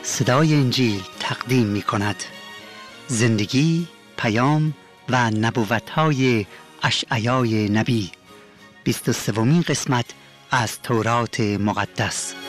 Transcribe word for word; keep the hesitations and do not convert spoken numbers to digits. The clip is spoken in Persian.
صدای انجیل تقدیم می کند زندگی، پیام و نبوت‌های اشعیای نبی، بیست و سومین قسمت از تورات مقدس.